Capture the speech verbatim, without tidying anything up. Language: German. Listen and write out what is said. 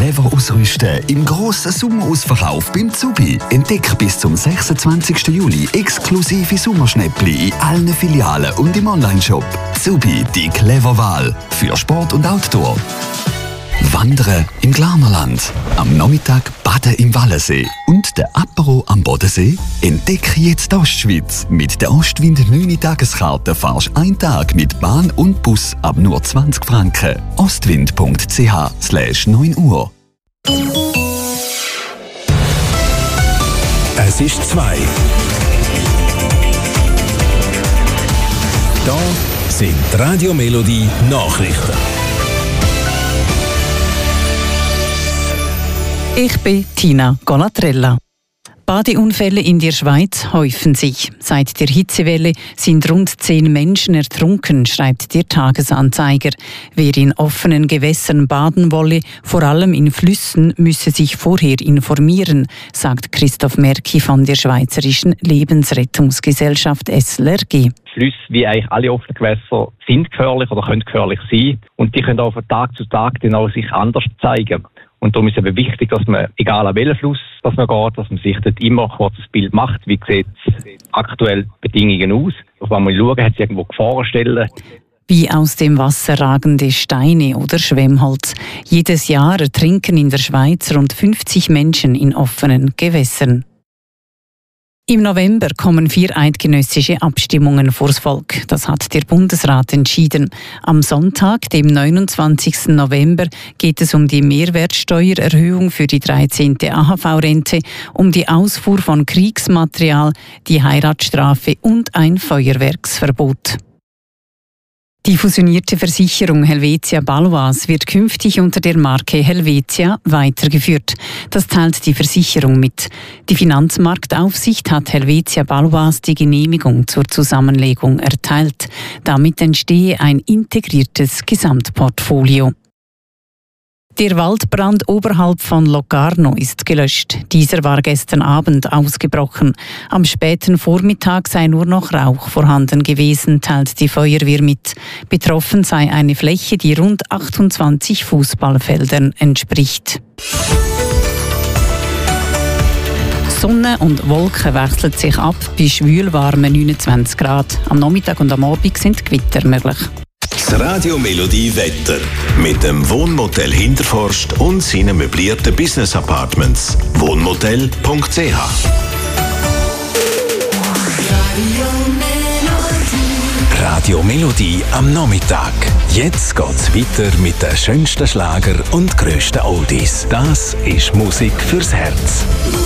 clever ausrüsten im grossen Sommerausverkauf beim Zubi. Entdeck bis zum sechsundzwanzigsten Juli exklusive Sommerschnäppli in allen Filialen und im Onlineshop. Zubi, die clever Wahl für Sport und Outdoor. Wandern im Glarnerland, am Nachmittag baden im Wallensee und der Apero am Bodensee? Entdecke jetzt die Ostschweiz. Mit der Ostwind neun Tageskarte fahrst einen Tag mit Bahn und Bus ab nur zwanzig Franken. ostwind.ch slash neun Uhr. Es ist zwei. Da sind Radio Melodie Nachrichten. Ich bin Tina Golatrella. Badeunfälle in der Schweiz häufen sich. Seit der Hitzewelle sind rund zehn Menschen ertrunken, schreibt der Tagesanzeiger. Wer in offenen Gewässern baden wolle, vor allem in Flüssen, müsse sich vorher informieren, sagt Christoph Merki von der Schweizerischen Lebensrettungsgesellschaft S L R G. Flüsse, wie eigentlich alle offenen Gewässer, sind gefährlich oder können gefährlich sein. Und die können auch von Tag zu Tag dann auch sich anders zeigen. Und darum ist es eben wichtig, dass man, egal an welchen Fluss dass man geht, dass man sich dort immer ein kurzes Bild macht. Wie sieht es aktuell Bedingungen aus? Auf einmal schauen, hat es irgendwo Gefahrenstellen. Wie aus dem Wasser ragende Steine oder Schwemmholz. Jedes Jahr ertrinken in der Schweiz rund fünfzig Menschen in offenen Gewässern. Im November kommen vier eidgenössische Abstimmungen vors Volk. Das hat der Bundesrat entschieden. Am Sonntag, dem neunundzwanzigsten November, geht es um die Mehrwertsteuererhöhung für die dreizehnte A H V-Rente, um die Ausfuhr von Kriegsmaterial, die Heiratsstrafe und ein Feuerwerksverbot. Die fusionierte Versicherung Helvetia Baloise wird künftig unter der Marke Helvetia weitergeführt. Das teilt die Versicherung mit. Die Finanzmarktaufsicht hat Helvetia Baloise die Genehmigung zur Zusammenlegung erteilt. Damit entstehe ein integriertes Gesamtportfolio. Der Waldbrand oberhalb von Locarno ist gelöscht. Dieser war gestern Abend ausgebrochen. Am späten Vormittag sei nur noch Rauch vorhanden gewesen, teilt die Feuerwehr mit. Betroffen sei eine Fläche, die rund achtundzwanzig Fußballfeldern entspricht. Sonne und Wolken wechseln sich ab bei schwülwarmen neunundzwanzig Grad. Am Nachmittag und am Abend sind Gewitter möglich. Das Radio Melodie Wetter mit dem Wohnmotel Hinterforst und seinen möblierten Business Apartments. Wohnmotel punkt c h. Radio Melodie am Nachmittag. Jetzt geht's weiter mit den schönsten Schlager und grössten Oldies. Das ist Musik fürs Herz.